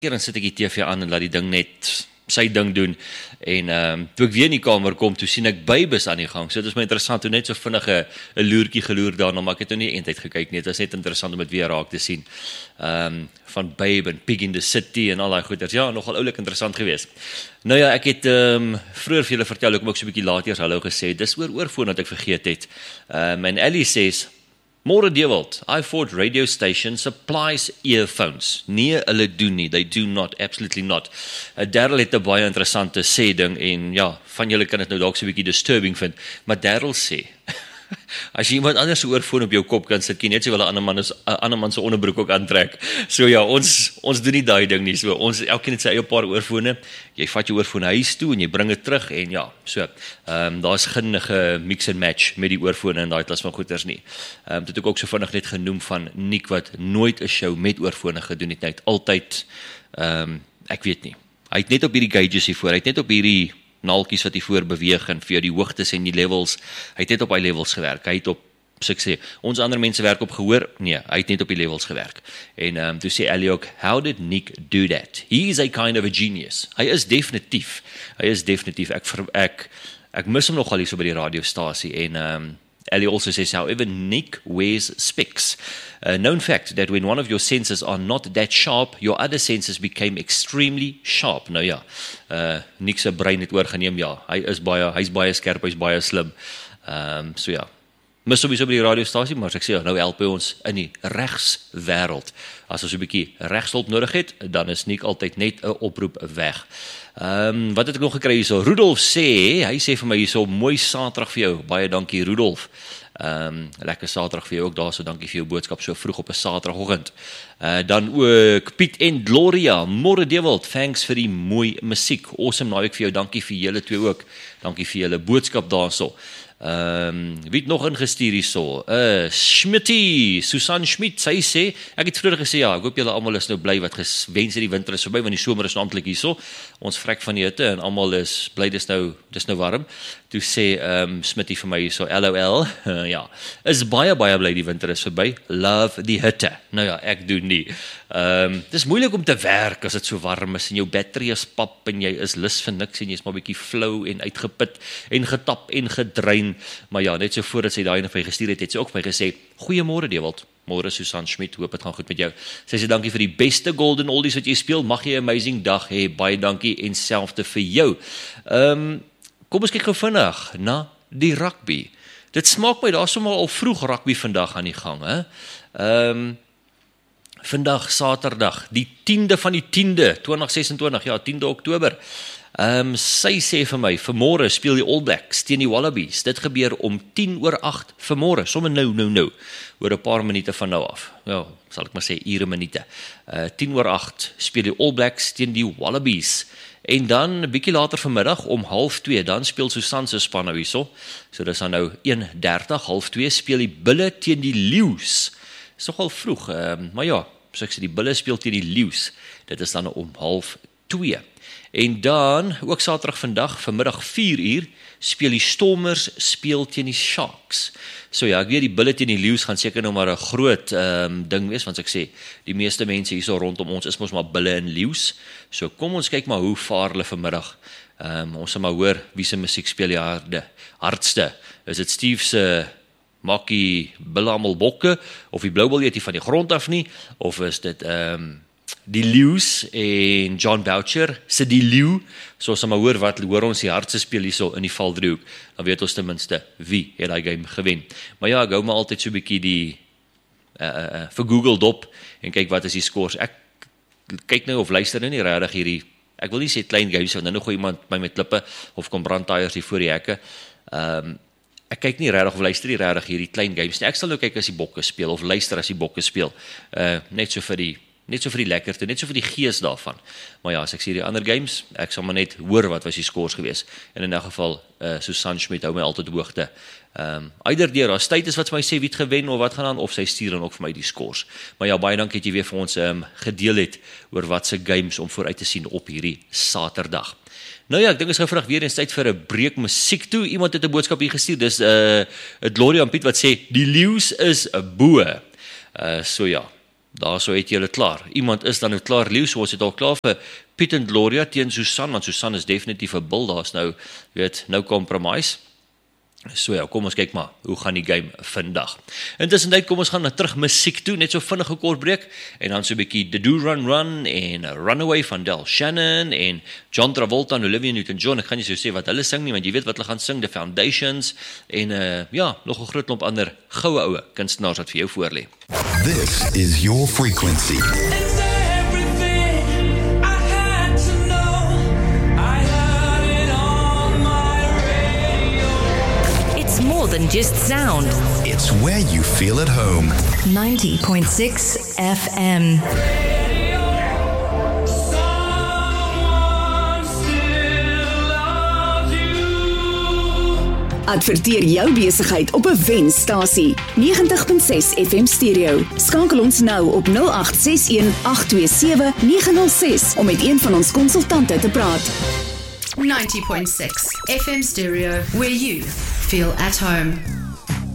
keer dan sit ek die TV aan en laat die ding net sy ding doen, en toe ek weer in die kamer kom, toe sien ek Babes aan die gang, so dit is my interessant, toe net so vinnig 'n loertjie geloer daarna, maar ek het nou nie eintlik gekyk nie, dit is net interessant om dit weer raak te sien, van Babe en Pig in the City en al daai goeders, ja, nogal oulik interessant geweest. Nou ja, ek het vroeër vir julle vertel, ek so 'n bietjie laat eers hallo gesê, dis oorfoon dat ek vergeet het, en Ellie sê, Môre Dewald, I-Fort radio station supplies earphones. Nee, hulle doen nie, they do not, absolutely not. Darryl het 'n baie interessante sê ding, en ja, van julle kan dit nou dalk so 'n bietjie disturbing vind, maar Darryl sê, as jy iemand anders se oorfoon op jou kop kan sit, net so wel 'n ander man se onderbroek ook aantrek. So ja, ons doen nie daai ding nie. So ons elkeen het sy eie paar oorfone. Jy vat jou oorfoon huis toe en jy bring dit terug en ja, so. Daar's geen mix and match met die oorfone en daai klas van goeders nie. Dit het ek ook so vinnig net genoem van Nick wat nooit 'n show met oorfone gedoen het. Hy het altyd ek weet nie. Hy het net op hierdie gauges hiervoor. Hy het net op hierdie naaltjies wat hier voor beweeg en vir jou die hoogtes en die levels, hy het net op hy levels gewerk, hy het op, so ek sê, ons ander mense werk op gehoor, nee, hy het net op die levels gewerk, en toe sê Ellie ook, how did Nick do that? He is a kind of a genius, hy is definitief, ek mis hom nogal hier so by die radiostasie, en Ellie also says, however, Nick wears specs. A known fact that when one of your senses are not that sharp, your other senses became extremely sharp. Nou ja, Nick se brein het oorgeneem, ja, hy's baie skerp, hy's baie slim. So ja, mis sowieso by die radiostasie, maar as ek sê, nou help hy ons in die regswêreld. As ons 'n bietjie regshulp nodig het, dan is Nick altyd net 'n oproep weg. Wat het ek nog gekry hierso? Rudolf sê, hy sê vir my hierso, mooi Saterdag vir jou, baie dankie Rudolf. Lekker Saterdag vir jou ook daar, so dankie vir jou boodskap so vroeg op 'n Saterdagoggend. Dan ook Piet en Gloria, môre Dewald, thanks vir die mooi musiek, awesome naweek vir jou, dankie vir julle twee ook, dankie vir julle boodskap daarso. Wie het nog ingestuur hierso? Schmitty, Susan Schmidt, sy sê, ek het vroeër gesê, ja, ek hoop julle almal is nou bly wat gewens het die winter is verby, want die somer is nou amptelik hierso, ons vrek van die hitte en almal is bly dis nou warm. Toe sê Schmitty vir my hierso, LOL, ja, is baie bly die winter is verby, love die hitte. Nou ja, ek doen nie. Dis moeilik om te werk as dit so warm is en jou battery is pap en jy is lus vir niks en jy is maar bietjie flou en uitgeput en getap en gedrein. Maar ja, net so voordat sy daai ene vir my gestuur het sy ook vir my gesê, goeiemôre Dewald, môre Susan Schmidt, hoop dit gaan goed met jou. Sy sê dankie vir die beste golden oldies wat jy speel, mag jy 'n amazing dag hê, baie dankie en selfde vir jou. Kom ons kyk gou vinnig na die rugby. Dit smaak my, daar is sommer al vroeg rugby vandag aan die gang, hè. Vandag, Saterdag, die 10de van die 10de, 2026, ja, 10de Oktober. Sy sê vir my, vanmôre speel die All Blacks teen die Wallabies. Dit gebeur om 8:10 vanmôre, sommer nou, oor 'n paar minute van nou af. Ja, sal ek maar sê, ure minute. 8:10 speel die All Blacks teen die Wallabies. En dan 'n bietjie later vanmiddag om 1:30, dan speel Susan se span nou hierso. So dis dan nou 1:30, 1:30 speel die Bulle teen die Leeu's. Is nogal vroeg, maar ja, so ek sê die Bulle speel teen die Leeu's. Dit is dan om 1:30. En dan, ook Saterdag vanmiddag 4:00, speel die Stormers teen die Sharks. So ja, ek weet die Bulle teen die Leeu's gaan seker nou maar 'n groot ding wees, want ek sê, die meeste mense hierso rondom ons is mos maar Bulle en Leeu's. So kom ons kyk maar hoe vaar hulle vanmiddag. Ons sal maar hoor wie se musiek speel die hardste. Is dit Steve se Makkie Bulle almal bokke, of die Bloubil eet nie van die grond af nie, of is dit die Leeu's en John Boucher se die Leeu, so as ons maar hoor ons die hardste speel hierso in die valdriehoek, dan weet ons ten minste wie het daai game gewen. Maar ja, ek hou maar altyd so 'n bietjie die vir Google dop en kyk wat is die scores. Ek kyk nou of luister nou nie regtig hierdie, ek wil nie sê klein games, want nou gooi iemand my met klippe of kom brandtyres hier voor die hekke. Ek kyk nie regtig of luister nie regtig hierdie klein games nie. Ek sal nou kyk as die bokke speel of luister as die bokke speel. Net so vir die lekkerte, net so vir die gees daarvan. Maar ja, as ek sê die ander games, ek sal maar net hoor wat was die scores gewees. En in 'n geval, Susan Schmidt hou my altyd hoogte. Uiterdeur, as tyd is wat vir my sê wie het gewen of wat gaan aan, of sy stuur dan ook vir my die scores. Maar ja, baie dankie dat jy weer vir ons gedeel het oor wat se games om vooruit te sien op hierdie Saterdag. Nou ja, ek dink is gou vinnig weer eens tyd vir 'n breek musiek toe. Iemand het 'n boodskap hier gestuur, dis Gloria en Piet wat sê, die Leeu's is 'n boe. So ja, daar so het jy hulle klaar. Iemand is dan nou klaar leeu, so ons het al klaar vir Piet en Gloria teen Susan, want Susan is definitief 'n bil, daar's nou, no compromise. So ja, kom ons kyk maar, hoe gaan die game vandag. Intussen kom ons gaan terug musiek toe, net so vinnige kort breek, en dan so 'n bietjie The Do Run Run, en Runaway van Del Shannon, en John Travolta en Olivia Newton-John. Ek gaan nie so sê wat hulle sing nie, want jy weet wat hulle gaan sing, The Foundations, en nog 'n groot klomp ander goue oue kunstenaars wat vir jou voorlê. This is your frequency. More than just sound. It's where you feel at home. 90.6 FM. Adverteer jou besigheid op 'n wenstasie. 90.6 FM Stereo. Skakel ons nou op 0861 827 906 om met een van ons konsultante te praat. 90.6 FM Stereo, where you feel at home.